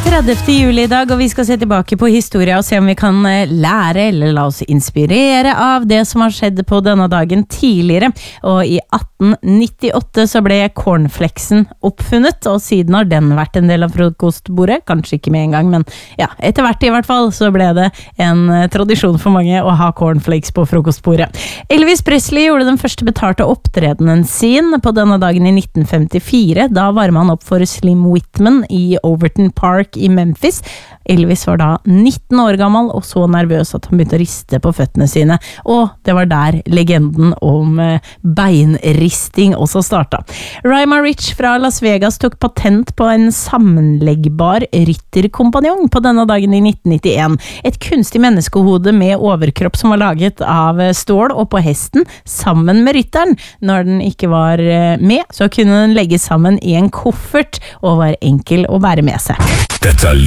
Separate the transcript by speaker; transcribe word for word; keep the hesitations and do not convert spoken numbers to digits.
Speaker 1: tredivte juli I dag, og vi skal se tilbake på historien og se om vi kan lære eller la oss inspirere av det som har skjedd på denne dagen tidligere. Og I atten nittiåtte så ble cornflakesen oppfunnet, og siden har den vært en del av frokostbordet. Kanskje ikke med en gang, men ja, etter hvert I hvert fall så ble det en tradisjon for mange å ha cornflakes på frokostbordet. Elvis Presley gjorde den første betalte opptredenen sin på denne dagen I nitten femtifire. Da varmet han opp for Slim Whitman I Overton Park I Memphis. Elvis var da nitten år gammel og så nervøs at han begynte å riste på føttene sine, og det var der legenden om beinristing også startet. Raima Rich fra Las Vegas tok patent på en sammenleggbar rytterkompanjong på denne dagen I nitten nittien. Et kunstig menneskehode med overkropp som var laget av stål og på hesten sammen med rytteren. Når den ikke var med, så kunne den legges sammen I en koffert og var enkel å bære med seg.
Speaker 2: Dette